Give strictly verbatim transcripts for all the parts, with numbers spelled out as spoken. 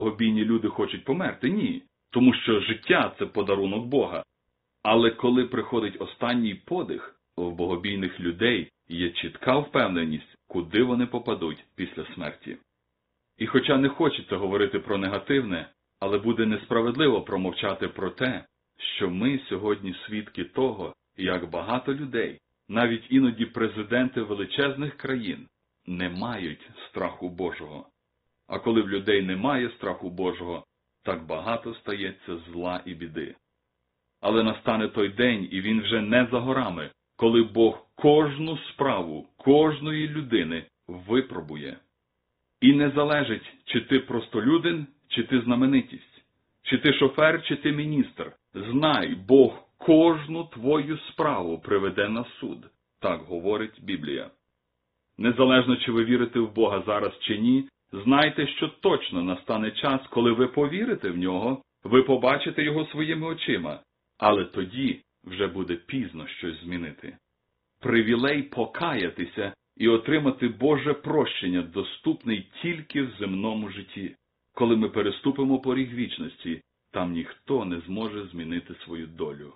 богобійні люди хочуть померти. Ні. Тому що життя – це подарунок Бога. Але коли приходить останній подих, в богобійних людей є чітка впевненість, куди вони попадуть після смерті. І хоча не хочеться говорити про негативне, але буде несправедливо промовчати про те, що ми сьогодні свідки того, як багато людей, навіть іноді президенти величезних країн, не мають страху Божого. А коли в людей немає страху Божого, так багато стається зла і біди. Але настане той день, і він вже не за горами, коли Бог кожну справу кожної людини випробує. І не залежить, чи ти простолюдин, чи ти знаменитість, чи ти шофер, чи ти міністр. Знай, Бог кожну твою справу приведе на суд. Так говорить Біблія. Незалежно, чи ви вірите в Бога зараз чи ні, знайте, що точно настане час, коли ви повірите в Нього, ви побачите Його своїми очима, але тоді вже буде пізно щось змінити. Привілей покаятися і отримати Боже прощення доступний тільки в земному житті. Коли ми переступимо поріг вічності, там ніхто не зможе змінити свою долю.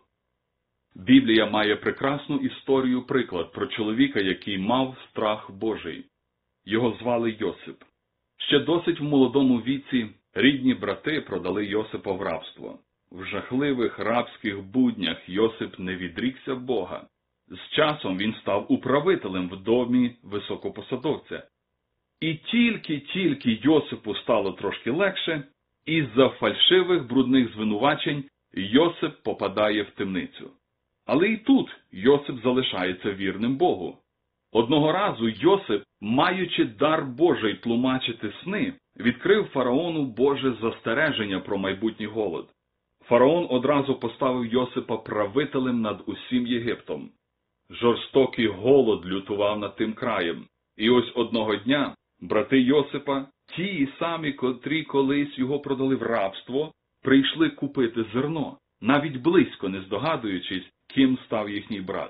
Біблія має прекрасну історію-приклад про чоловіка, який мав страх Божий. Його звали Йосип. Ще досить в молодому віці рідні брати продали Йосипа в рабство. В жахливих рабських буднях Йосип не відрікся Бога. З часом він став управителем в домі високопосадовця. І тільки-тільки Йосипу стало трошки легше, із-за фальшивих брудних звинувачень Йосип попадає в темницю. Але і тут Йосип залишається вірним Богу. Одного разу Йосип, маючи дар Божий тлумачити сни, відкрив фараону Боже застереження про майбутній голод. Фараон одразу поставив Йосипа правителем над усім Єгиптом. Жорстокий голод лютував над тим краєм. І ось одного дня брати Йосипа, ті самі, котрі колись його продали в рабство, прийшли купити зерно, навіть близько не здогадуючись, ким став їхній брат.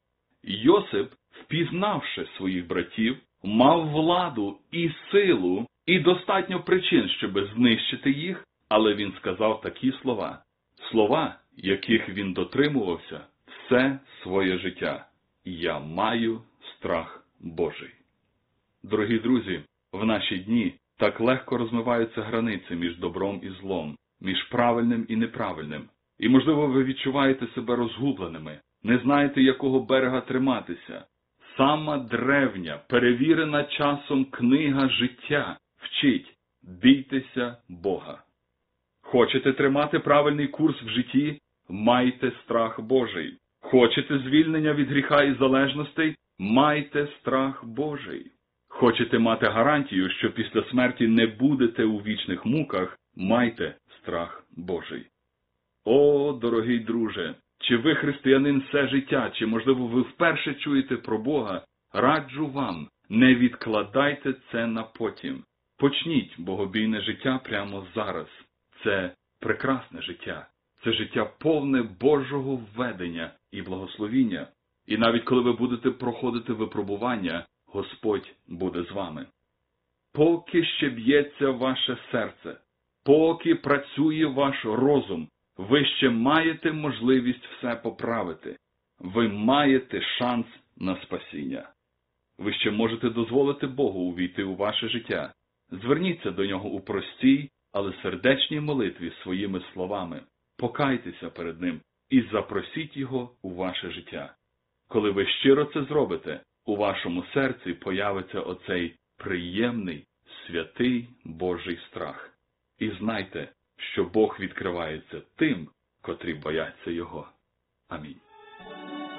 Йосип, впізнавши своїх братів, мав владу і силу, і достатньо причин, щоб знищити їх, але він сказав такі слова. Слова, яких він дотримувався все своє життя. Я маю страх Божий. Дорогі друзі, в наші дні так легко розмиваються границі між добром і злом, між правильним і неправильним. І, можливо, ви відчуваєте себе розгубленими, не знаєте, якого берега триматися. Сама древня, перевірена часом книга життя вчить – бійтеся Бога. Хочете тримати правильний курс в житті – майте страх Божий. Хочете звільнення від гріха і залежностей – майте страх Божий. Хочете мати гарантію, що після смерті не будете у вічних муках – майте страх Божий. О, дорогий друже! Чи ви християнин все життя, чи, можливо, ви вперше чуєте про Бога, раджу вам, не відкладайте це на потім. Почніть богобійне життя прямо зараз. Це прекрасне життя. Це життя повне Божого введення і благословіння. І навіть коли ви будете проходити випробування, Господь буде з вами. Поки ще б'ється ваше серце, поки працює ваш розум, ви ще маєте можливість все поправити. Ви маєте шанс на спасіння. Ви ще можете дозволити Богу увійти у ваше життя. Зверніться до Нього у простій, але сердечній молитві своїми словами. Покайтеся перед Ним і запросіть Його у ваше життя. Коли ви щиро це зробите, у вашому серці появиться оцей приємний, святий Божий страх. І знайте, що Бог відкривається тим, котрі бояться Його. Амінь.